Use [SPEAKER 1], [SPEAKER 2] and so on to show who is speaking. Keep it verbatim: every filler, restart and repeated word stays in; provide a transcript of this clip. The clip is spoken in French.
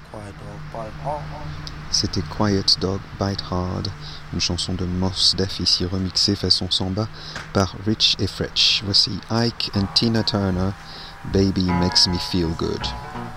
[SPEAKER 1] C'était Quiet Dog Bite Hard, une chanson de Mos Def ici remixée façon samba par Rich et Fretch. Voici Ike and Tina Turner, Baby Makes Me Feel Good.